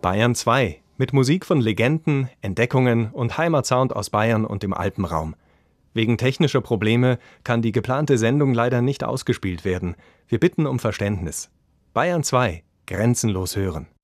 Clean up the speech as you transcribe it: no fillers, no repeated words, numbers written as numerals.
Bayern 2 mit Musik von Legenden, Entdeckungen und Heimatsound aus Bayern und dem Alpenraum. Wegen technischer Probleme kann die geplante Sendung leider nicht ausgespielt werden. Wir bitten um Verständnis. Bayern 2 – Grenzenlos hören.